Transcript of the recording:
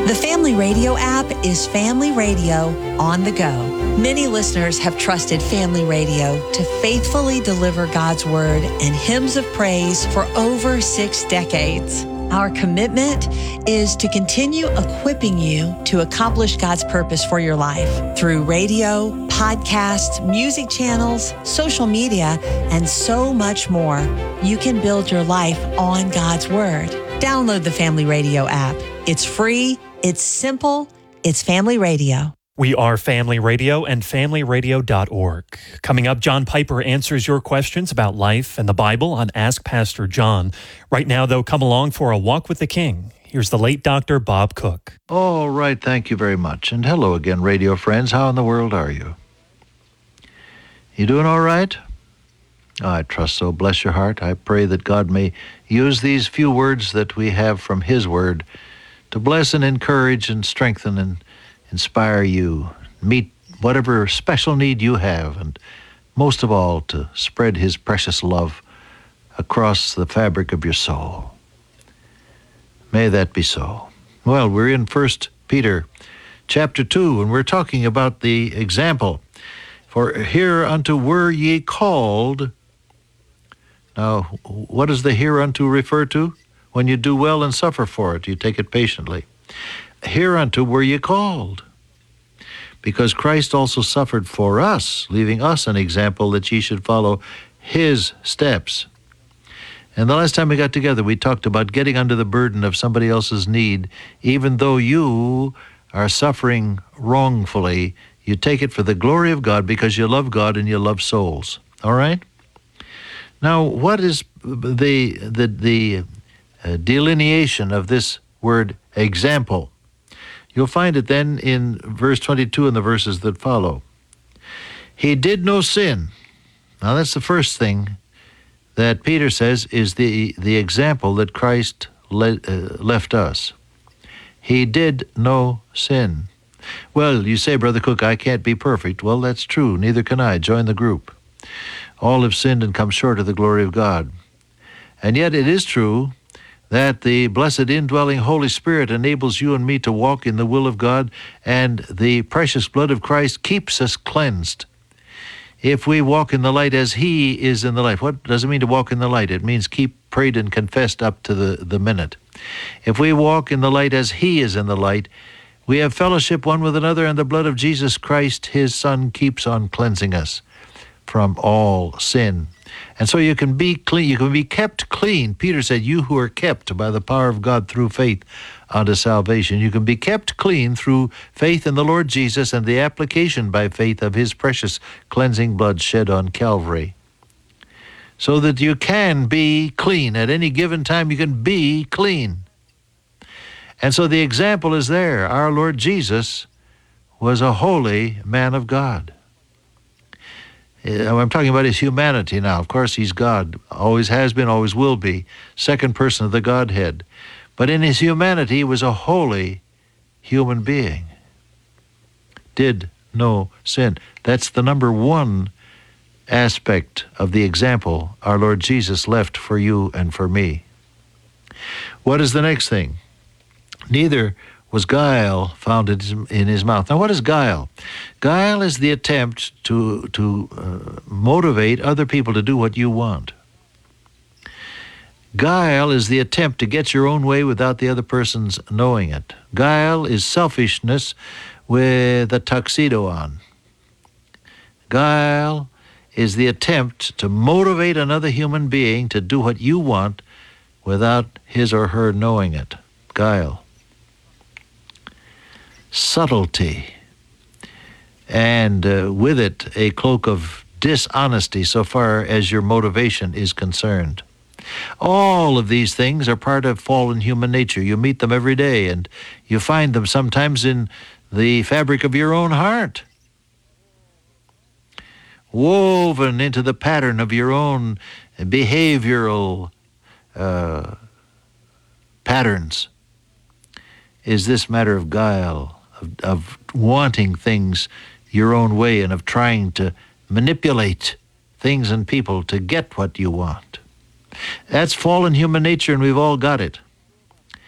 The Family Radio app is Family Radio on the go. Many listeners have trusted Family Radio to faithfully deliver God's Word and hymns of praise for over 6 decades. Our commitment is to continue equipping you to accomplish God's purpose for your life through radio, podcasts, music channels, social media, and so much more. You can build your life on God's Word. Download the Family Radio app. It's free, it's simple, it's Family Radio. We are Family Radio and FamilyRadio.org. Coming up, John Piper answers your questions about life and the Bible on Ask Pastor John. Right now, though, come along for a walk with the King. Here's the late Dr. Bob Cook. All right, thank you very much. And hello again, radio friends. How in the world are you? You doing all right? I trust so. Bless your heart. I pray that God may use these few words that we have from His Word to bless and encourage and strengthen and inspire you, meet whatever special need you have, and most of all, to spread His precious love across the fabric of your soul. May that be so. Well, we're in 1 Peter chapter 2, and we're talking about the example. For hereunto were ye called. Now, what does the hereunto refer to? When you do well and suffer for it, you take it patiently. Hereunto were ye called, because Christ also suffered for us, leaving us an example that ye should follow His steps. And the last time we got together, we talked about getting under the burden of somebody else's need. Even though you are suffering wrongfully, you take it for the glory of God because you love God and you love souls. All right? Now, what is the delineation of this word example? You'll find it then in verse 22 and the verses that follow. He did no sin. Now that's the first thing that Peter says is the example that Christ left us. He did no sin. Well, you say, Brother Cook, I can't be perfect. Well, that's true. Neither can I. Join the group. All have sinned and come short of the glory of God. And yet it is true that the blessed indwelling Holy Spirit enables you and me to walk in the will of God, and the precious blood of Christ keeps us cleansed. If we walk in the light as He is in the light. What does it mean to walk in the light? It means keep prayed and confessed up to the minute. If we walk in the light as He is in the light, we have fellowship one with another, and the blood of Jesus Christ, His Son, keeps on cleansing us from all sin. And so you can be clean, you can be kept clean. Peter said, you who are kept by the power of God through faith unto salvation. You can be kept clean through faith in the Lord Jesus and the application by faith of His precious cleansing blood shed on Calvary. So that you can be clean. At any given time, you can be clean. And so the example is there. Our Lord Jesus was a holy man of God. I'm talking about His humanity now. Of course, He's God. Always has been, always will be. Second person of the Godhead. But in His humanity, He was a holy human being. Did no sin. That's the number one aspect of the example our Lord Jesus left for you and for me. What is the next thing? Neither was guile found in his mouth. Now, what is guile? Guile is the attempt to motivate other people to do what you want. Guile is the attempt to get your own way without the other person's knowing it. Guile is selfishness with a tuxedo on. Guile is the attempt to motivate another human being to do what you want without his or her knowing it. Guile. Subtlety, and with it a cloak of dishonesty so far as your motivation is concerned. All of these things are part of fallen human nature. You meet them every day, and you find them sometimes in the fabric of your own heart, woven into the pattern of your own behavioral patterns. Is this matter of guile, of wanting things your own way and of trying to manipulate things and people to get what you want. That's fallen human nature, and we've all got it.